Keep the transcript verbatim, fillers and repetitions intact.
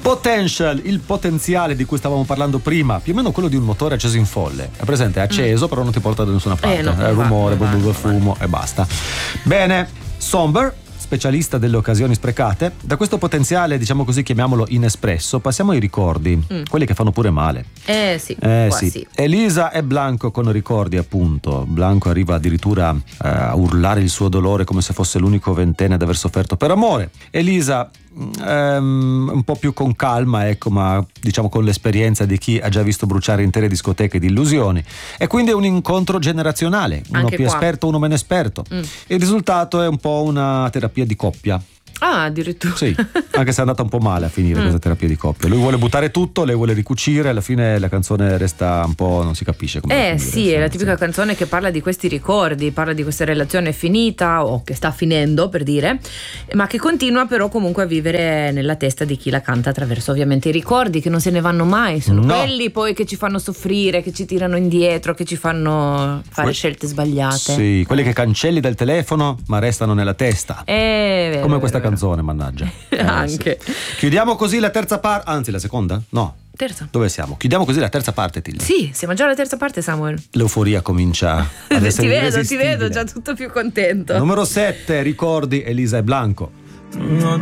Potential, il potenziale di cui stavamo parlando prima, più o meno quello di un motore acceso in folle. È presente? È acceso, mm. però non ti porta da nessuna parte. Eh, no, è rumore, va, va, fumo va. E basta. Bene, Somber, specialista delle occasioni sprecate. Da questo potenziale, diciamo così, chiamiamolo inespresso, passiamo ai ricordi, mm. quelli che fanno pure male. Eh sì, eh, quasi. sì. Elisa e Blanco con ricordi, appunto. Blanco arriva addirittura eh, a urlare il suo dolore come se fosse l'unico ventenne ad aver sofferto per amore. Elisa ehm, un po' più con calma, ecco, ma diciamo con l'esperienza di chi ha già visto bruciare intere discoteche di illusioni. E quindi è un incontro generazionale, uno Anche più qua. esperto, uno meno esperto. Mm. Il risultato è un po' una terapia di coppia. Ah, addirittura. Sì, anche se è andata un po' male a finire mm. questa terapia di coppia. Lui vuole buttare tutto, lei vuole ricucire, alla fine la canzone resta un po', non si capisce come. Eh sì, è la tipica canzone che parla di questi ricordi, parla di questa relazione finita o che sta finendo, per dire, ma che continua però comunque a vivere nella testa di chi la canta attraverso ovviamente i ricordi che non se ne vanno mai, sono no. quelli poi che ci fanno soffrire, che ci tirano indietro, che ci fanno fare que- scelte sbagliate. Sì, quelli che cancelli dal telefono ma restano nella testa. Eh, vero, come questa vero. canzone, mannaggia. Eh, Anche. Sì. Chiudiamo così la terza parte, anzi la seconda? No. Terza. Dove siamo? Chiudiamo così la terza parte, Tilly. Sì, siamo già alla terza parte, Samuel. L'euforia comincia ad essere ti vedo, ti irresistibile. vedo già tutto più contento. Numero sette, ricordi, Elisa e Blanco.